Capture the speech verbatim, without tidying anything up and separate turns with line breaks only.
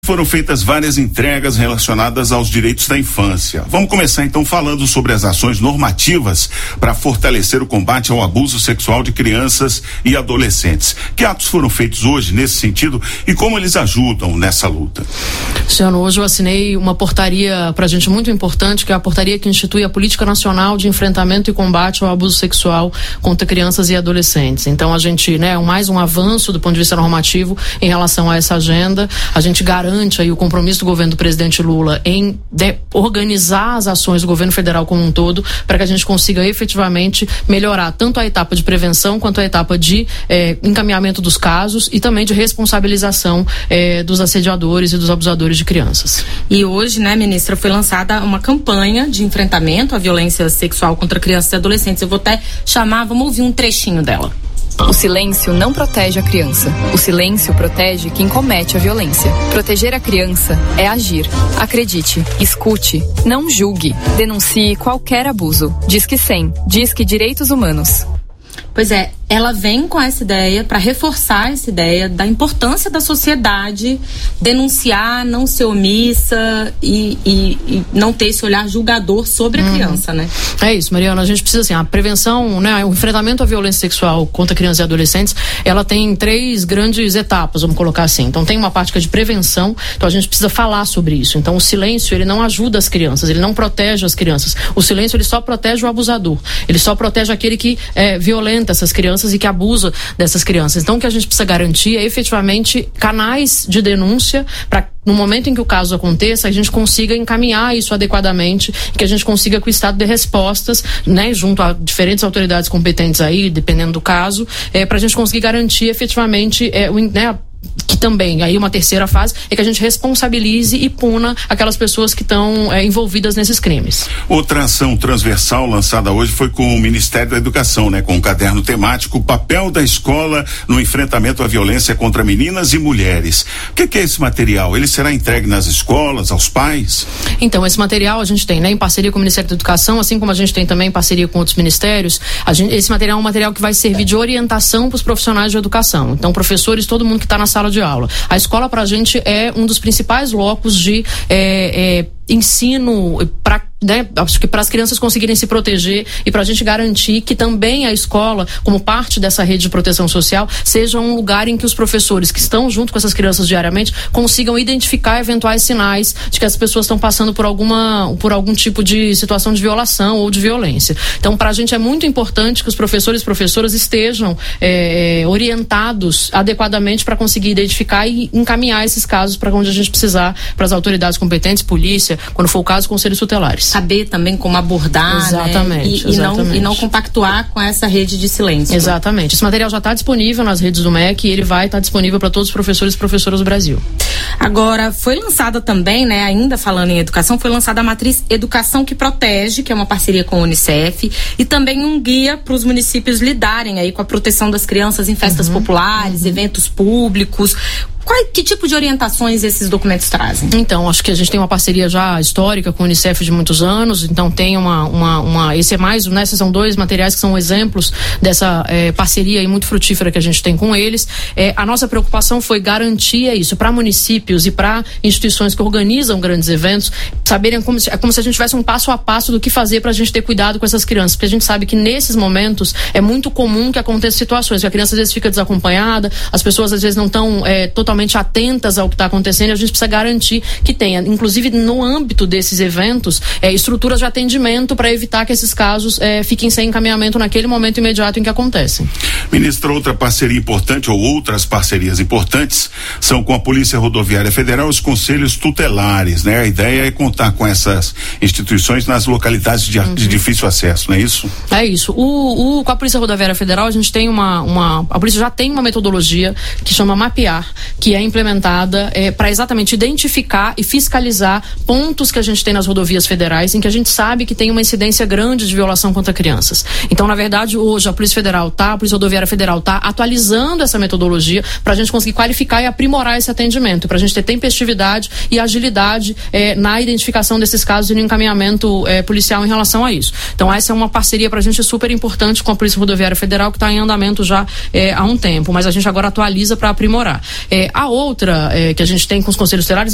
Foram feitas várias entregas relacionadas aos direitos da infância. Vamos começar então falando sobre as ações normativas para fortalecer o combate ao abuso sexual de crianças e adolescentes. Que atos foram feitos hoje nesse sentido e como eles ajudam nessa luta?
Luciano, hoje eu assinei uma portaria para a gente muito importante, que é a portaria que institui a Política Nacional de Enfrentamento e Combate ao Abuso Sexual contra Crianças e Adolescentes. Então a gente, né, mais um avanço do ponto de vista normativo em relação a essa agenda. A gente garante aí o compromisso do governo do presidente Lula em de, organizar as ações do governo federal como um todo, para que a gente consiga efetivamente melhorar tanto a etapa de prevenção quanto a etapa de eh, encaminhamento dos casos e também de responsabilização eh, dos assediadores e dos abusadores de crianças.
E hoje, né, ministra, foi lançada uma campanha de enfrentamento à violência sexual contra crianças e adolescentes. Eu vou até chamar, vamos ouvir um trechinho dela.
O silêncio não protege a criança. O silêncio protege quem comete a violência. Proteger a criança é agir. Acredite, escute, não julgue. Denuncie qualquer abuso. Disque cem. Disque Direitos Humanos.
Pois é, ela vem com essa ideia para reforçar essa ideia da importância da sociedade denunciar, não ser omissa e, e, e não ter esse olhar julgador sobre a hum. criança, né?
É isso, Mariana, a gente precisa assim, a prevenção, né, o enfrentamento à violência sexual contra crianças e adolescentes, ela tem três grandes etapas, vamos colocar assim. Então tem uma parte que é de prevenção, então a gente precisa falar sobre isso. Então o silêncio, ele não ajuda as crianças, ele não protege as crianças. O silêncio, ele só protege o abusador, ele só protege aquele que é, violenta essas crianças e que abusa dessas crianças. Então o que a gente precisa garantir é efetivamente canais de denúncia para no momento em que o caso aconteça, a gente consiga encaminhar isso adequadamente, que a gente consiga que o Estado dê respostas, né, junto a diferentes autoridades competentes aí, dependendo do caso, é, para a gente conseguir garantir efetivamente é, o, né, que também, aí uma terceira fase, é que a gente responsabilize e puna aquelas pessoas que estão é, envolvidas nesses crimes.
Outra ação transversal lançada hoje foi com o Ministério da Educação, né, com um caderno temático, o papel da escola no enfrentamento à violência contra meninas e mulheres. O que, que é esse material? Ele será entregue nas escolas, aos pais?
Então, esse material a gente tem, né, em parceria com o Ministério da Educação, assim como a gente tem também em parceria com outros ministérios. A gente, esse material é um material que vai servir de orientação para os profissionais de educação. Então, professores, todo mundo que está na sala de aula. A escola, para a gente, é um dos principais locos de é, é, ensino para, né, acho que para as crianças conseguirem se proteger e para a gente garantir que também a escola, como parte dessa rede de proteção social, seja um lugar em que os professores que estão junto com essas crianças diariamente consigam identificar eventuais sinais de que as pessoas estão passando por alguma, por algum tipo de situação de violação ou de violência. Então, para a gente é muito importante que os professores e professoras estejam é, orientados adequadamente para conseguir identificar e encaminhar esses casos para onde a gente precisar, para as autoridades competentes, polícia, quando for o caso, conselhos tutelares.
Saber também como abordar,
exatamente,
né? E,
exatamente.
E, não, e não compactuar com essa rede de silêncio.
Exatamente. Esse material já está disponível nas redes do M E C e ele vai estar tá disponível para todos os professores e professoras do Brasil.
Agora, foi lançada também, né, ainda falando em educação, foi lançada a matriz Educação que Protege, que é uma parceria com a Unicef, e também um guia para os municípios lidarem aí com a proteção das crianças em festas uhum. populares, uhum. eventos públicos. Qual, que tipo de orientações esses documentos trazem?
Então, acho que a gente tem uma parceria já histórica com o Unicef de muitos anos, então tem uma, uma, uma esse é mais, né, esses são dois materiais que são exemplos dessa é, parceria aí muito frutífera que a gente tem com eles. É, a nossa preocupação foi garantir isso para municípios e para instituições que organizam grandes eventos, saberem como se, é como se a gente tivesse um passo a passo do que fazer para a gente ter cuidado com essas crianças, porque a gente sabe que nesses momentos é muito comum que aconteçam situações, que a criança às vezes fica desacompanhada, as pessoas às vezes não estão é, totalmente atentas ao que está acontecendo, e a gente precisa garantir que tenha, inclusive no âmbito desses eventos, é, estruturas de atendimento para evitar que esses casos é, fiquem sem encaminhamento naquele momento imediato em que acontecem.
Ministra, outra parceria importante ou outras parcerias importantes são com a Polícia Rodoviária Federal e os conselhos tutelares, né? A ideia é contar com essas instituições nas localidades de, uhum. de difícil acesso, não é isso?
É isso. O, o, com a Polícia Rodoviária Federal a gente tem uma, uma a polícia já tem uma metodologia que chama Mapear, que é implementada é, para exatamente identificar e fiscalizar pontos que a gente tem nas rodovias federais em que a gente sabe que tem uma incidência grande de violação contra crianças. Então, na verdade, hoje a Polícia Federal tá, a Polícia Rodoviária Federal tá atualizando essa metodologia para a gente conseguir qualificar e aprimorar esse atendimento, para a gente ter tempestividade e agilidade é, na identificação desses casos e no encaminhamento é, policial em relação a isso. Então, essa é uma parceria para a gente super importante com a Polícia Rodoviária Federal, que está em andamento já é, há um tempo, mas a gente agora atualiza para aprimorar. É, a outra é, que a gente tem com os conselhos tutelares